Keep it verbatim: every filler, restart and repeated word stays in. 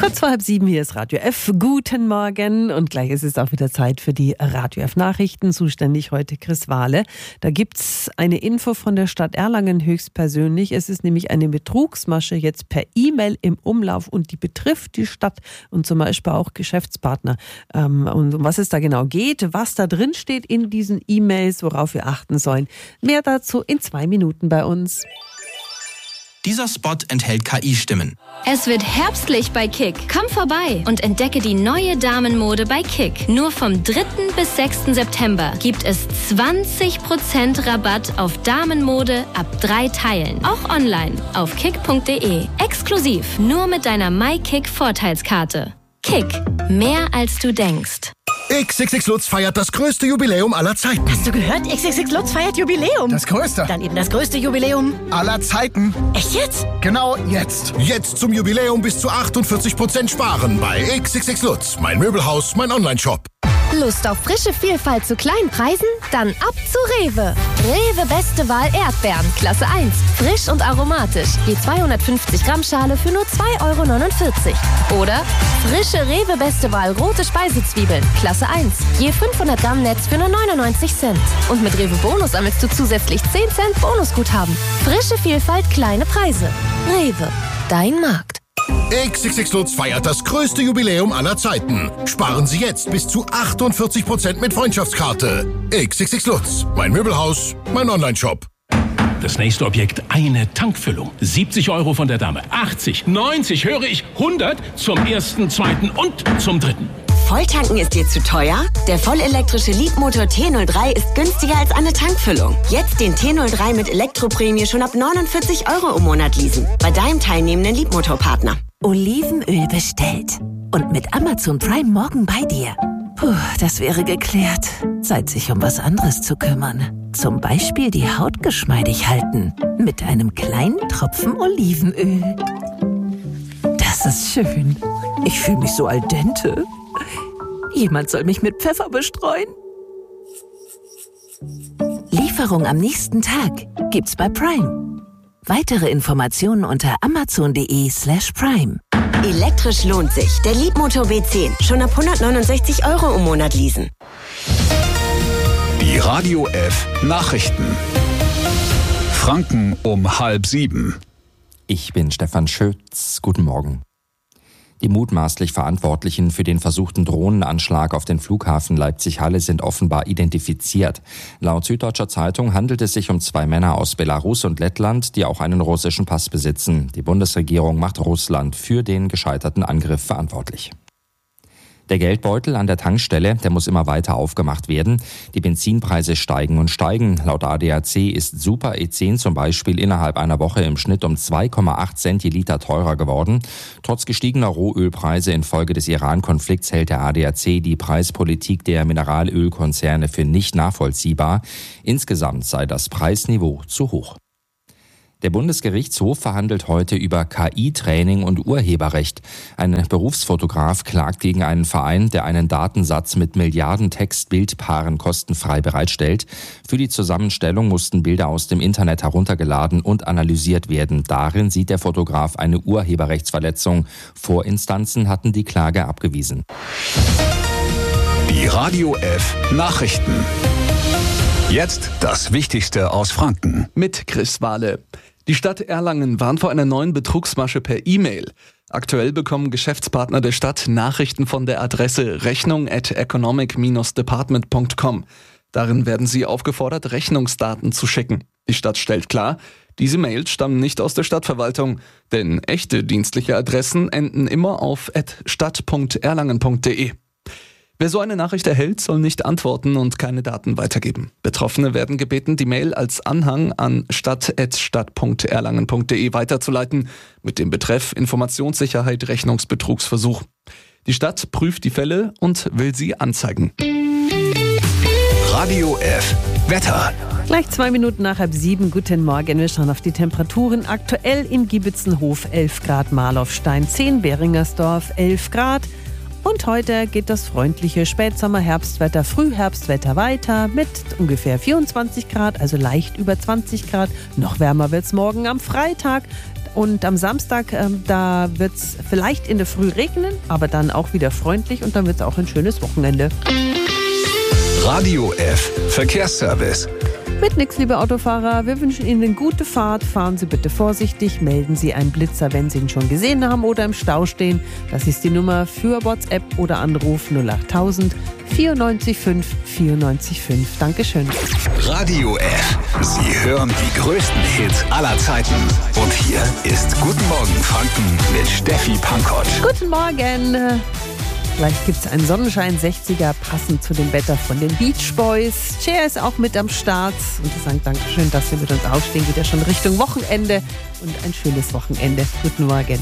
Kurz vor halb sieben, hier ist Radio F. Guten Morgen. Und gleich ist es auch wieder Zeit für die Radio F Nachrichten. Zuständig heute Chris Wahle. Da gibt's eine Info von der Stadt Erlangen höchstpersönlich. Es ist nämlich eine Betrugsmasche jetzt per E-Mail im Umlauf und die betrifft die Stadt und zum Beispiel auch Geschäftspartner. Und um was es da genau geht, was da drin steht in diesen E-Mails, worauf wir achten sollen. Mehr dazu in zwei Minuten bei uns. Dieser Spot enthält K I-Stimmen. Es wird herbstlich bei Kick. Komm vorbei und entdecke die neue Damenmode bei Kick. Nur vom dritten bis sechsten September gibt es zwanzig Prozent Rabatt auf Damenmode ab drei Teilen. Auch online auf kick punkt de. Exklusiv nur mit deiner MyKick-Vorteilskarte. Kick. Mehr als du denkst. X X X Lutz feiert das größte Jubiläum aller Zeiten. Hast du gehört? X X X Lutz feiert Jubiläum. Das größte. Dann eben das größte Jubiläum aller Zeiten. Echt jetzt? Genau jetzt. Jetzt zum Jubiläum bis zu achtundvierzig Prozent sparen bei X X X Lutz. Mein Möbelhaus, mein Onlineshop. Lust auf frische Vielfalt zu kleinen Preisen? Dann ab zu Rewe. Rewe Beste Wahl Erdbeeren, Klasse eins. Frisch und aromatisch. Je zweihundertfünfzig Gramm Schale für nur zwei Euro neunundvierzig. Oder frische Rewe Beste Wahl rote Speisezwiebeln, Klasse eins. Je fünfhundert Gramm Netz für nur neunundneunzig Cent. Und mit Rewe Bonus sammelst du zusätzlich zehn Cent Bonusguthaben. Frische Vielfalt, kleine Preise. Rewe, dein Markt. X X X Lutz feiert das größte Jubiläum aller Zeiten. Sparen Sie jetzt bis zu achtundvierzig Prozent mit Freundschaftskarte. X X X Lutz, mein Möbelhaus, mein Onlineshop. Das nächste Objekt, eine Tankfüllung. siebzig Euro von der Dame. achtzig, neunzig, höre ich, hundert zum ersten, zweiten und zum dritten. Volltanken ist dir zu teuer? Der vollelektrische Leapmotor T null drei ist günstiger als eine Tankfüllung. Jetzt den T null drei mit Elektroprämie schon ab neunundvierzig Euro im Monat leasen. Bei deinem teilnehmenden Leapmotor-Partner. Olivenöl bestellt. Und mit Amazon Prime morgen bei dir. Puh, das wäre geklärt. Zeit, sich um was anderes zu kümmern. Zum Beispiel die Haut geschmeidig halten. Mit einem kleinen Tropfen Olivenöl. Das ist schön. Ich fühle mich so al dente. Jemand soll mich mit Pfeffer bestreuen. Lieferung am nächsten Tag gibt's bei Prime. Weitere Informationen unter amazon.de slash prime. Elektrisch lohnt sich. Der Leapmotor B zehn. Schon ab hundertneunundsechzig Euro im Monat leasen. Die Radio F Nachrichten. Franken um halb sieben. Ich bin Stefan Schütz. Guten Morgen. Die mutmaßlich Verantwortlichen für den versuchten Drohnenanschlag auf den Flughafen Leipzig-Halle sind offenbar identifiziert. Laut Süddeutscher Zeitung handelt es sich um zwei Männer aus Belarus und Lettland, die auch einen russischen Pass besitzen. Die Bundesregierung macht Russland für den gescheiterten Angriff verantwortlich. Der Geldbeutel an der Tankstelle, der muss immer weiter aufgemacht werden. Die Benzinpreise steigen und steigen. Laut A D A C ist Super E zehn zum Beispiel innerhalb einer Woche im Schnitt um zwei Komma acht Cent je Liter teurer geworden. Trotz gestiegener Rohölpreise infolge des Iran-Konflikts hält der A D A C die Preispolitik der Mineralölkonzerne für nicht nachvollziehbar. Insgesamt sei das Preisniveau zu hoch. Der Bundesgerichtshof verhandelt heute über K I-Training und Urheberrecht. Ein Berufsfotograf klagt gegen einen Verein, der einen Datensatz mit Milliarden Text-Bildpaaren kostenfrei bereitstellt. Für die Zusammenstellung mussten Bilder aus dem Internet heruntergeladen und analysiert werden. Darin sieht der Fotograf eine Urheberrechtsverletzung. Vorinstanzen hatten die Klage abgewiesen. Die Radio F Nachrichten. Jetzt das Wichtigste aus Franken. Mit Chris Wahle. Die Stadt Erlangen warnt vor einer neuen Betrugsmasche per E-Mail. Aktuell bekommen Geschäftspartner der Stadt Nachrichten von der Adresse rechnung at economic dash department punkt com. Darin werden sie aufgefordert, Rechnungsdaten zu schicken. Die Stadt stellt klar, diese Mails stammen nicht aus der Stadtverwaltung, denn echte dienstliche Adressen enden immer auf at stadt punkt erlangen punkt de. Wer so eine Nachricht erhält, soll nicht antworten und keine Daten weitergeben. Betroffene werden gebeten, die Mail als Anhang an stadt at stadt punkt erlangen punkt de weiterzuleiten mit dem Betreff Informationssicherheit Rechnungsbetrugsversuch. Die Stadt prüft die Fälle und will sie anzeigen. Radio F Wetter. Gleich zwei Minuten nach halb sieben. Guten Morgen. Wir schauen auf die Temperaturen. Aktuell im Giebitzenhof elf Grad, Marlofstein zehn, Beringersdorf elf Grad. Und heute geht das freundliche Spätsommer-Herbstwetter, Frühherbstwetter weiter mit ungefähr vierundzwanzig Grad, also leicht über zwanzig Grad. Noch wärmer wird es morgen am Freitag. Und am Samstag, äh, da wird es vielleicht in der Früh regnen, aber dann auch wieder freundlich und dann wird es auch ein schönes Wochenende. Radio F Verkehrsservice. Mit nix, liebe Autofahrer. Wir wünschen Ihnen eine gute Fahrt. Fahren Sie bitte vorsichtig. Melden Sie einen Blitzer, wenn Sie ihn schon gesehen haben oder im Stau stehen. Das ist die Nummer für WhatsApp oder Anruf null achttausend vierundneunzig fünf vierundneunzig fünf. Dankeschön. Radio F. Sie hören die größten Hits aller Zeiten. Und hier ist Guten Morgen Franken mit Steffi Pankott. Guten Morgen. Gleich gibt es einen Sonnenschein sechziger, passend zu dem Wetter von den Beach Boys. Cher ist auch mit am Start. Und wir sagen Dankeschön, dass Sie mit uns aufstehen. Wieder schon Richtung Wochenende und ein schönes Wochenende. Guten Morgen.